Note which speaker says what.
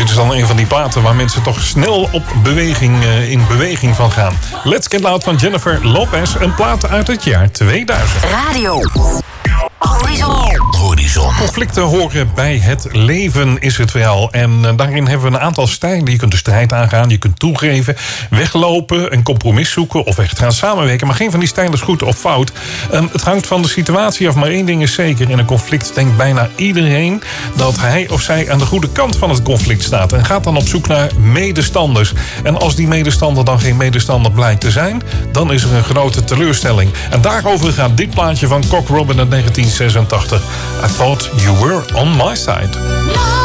Speaker 1: Dit is dan een van die platen waar mensen toch snel in beweging van gaan. Let's Get Loud van Jennifer Lopez. Een plaat uit het jaar 2000.
Speaker 2: Radio Horizon.
Speaker 1: Conflicten horen bij het leven, is het verhaal. En daarin hebben we een aantal stijlen. Je kunt de strijd aangaan, je kunt toegeven, weglopen, een compromis zoeken of echt gaan samenwerken. Maar geen van die stijlen is goed of fout. Het hangt van de situatie af, maar één ding is zeker. In een conflict denkt bijna iedereen dat hij of zij aan de goede kant van het conflict staat. En gaat dan op zoek naar medestanders. En als die medestander dan geen medestander blijkt te zijn, dan is er een grote teleurstelling. En daarover gaat dit plaatje van Cock Robin uit 1986. I thought you were on my side.